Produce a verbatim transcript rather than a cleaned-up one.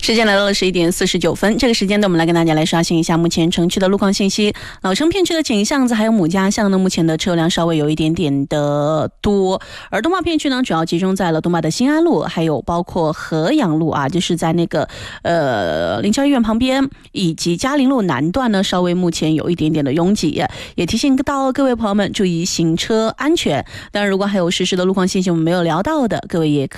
时间来到了十一点四十九分，这个时间呢，我们来跟大家来刷新一下目前城区的路况信息。老城片区的井巷子还有母家巷呢，目前的车辆稍微有一点点的多。而东坝片区呢，主要集中在了东坝的新安路，还有包括河阳路啊，就是在那个呃林桥医院旁边，以及嘉陵路南段呢，稍微目前有一点点的拥挤。也提醒到各位朋友们注意行车安全。当然，如果还有实时的路况信息我们没有聊到的，各位也可以